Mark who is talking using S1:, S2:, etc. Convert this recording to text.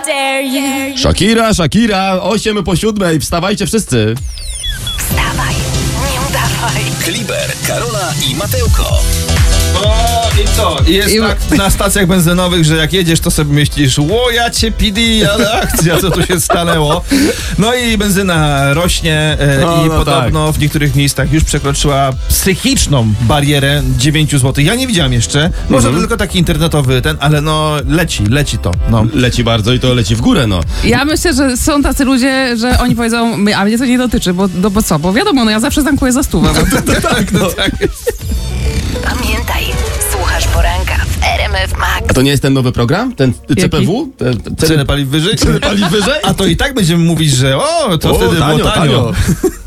S1: Shakira, 8:07, wstawajcie wszyscy.
S2: Wstawaj, nie udawaj.
S3: Kliber, Karola i Mateuko.
S4: O, i co? Jest tak na stacjach benzynowych, że jak jedziesz, to sobie myślisz, ja cię PD, ale akcja, co tu się stanęło? No i benzyna rośnie i podobno w niektórych miejscach już przekroczyła psychiczną barierę 9 zł. Ja nie widziałem jeszcze, może to tylko taki internetowy ale leci to. No.
S1: Leci bardzo i to leci w górę, no.
S5: Ja myślę, że są tacy ludzie, że oni powiedzą, a mnie to nie dotyczy, bo co? Bo wiadomo, ja zawsze tankuję za 100.
S4: Tak.
S2: Pamiętaj, słuchasz poranka w RMF Max.
S1: A to nie jest ten nowy program? Ten CPW?
S4: Ceny paliw wyżej?
S1: Ceny paliw wyżej?
S4: A to i tak będziemy mówić, że to wtedy było tanio.